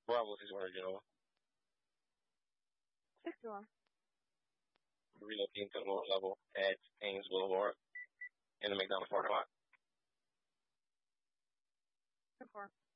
Bravo 600, Sixth floor. relocating to the lower level at Ames Boulevard in the McDonald's parking lot. Fifth floor.